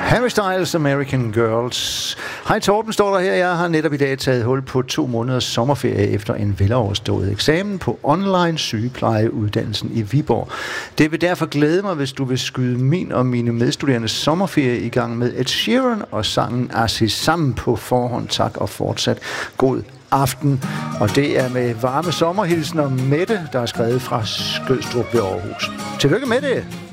Harry Styles, American Girls. Hej Torben, står der her. Jeg har netop i dag taget hul på 2 måneders sommerferie efter en veloverstået eksamen på online sygeplejeuddannelsen i Viborg. Det vil derfor glæde mig, hvis du vil skyde min og mine medstuderendes sommerferie i gang med Ed Sheeran og sangen Aziz sammen på forhånd. Tak og fortsat god aften. Og det er med varme sommerhilsener Mette, der er skrevet fra Skødstrup ved Aarhus. Tillykke med det!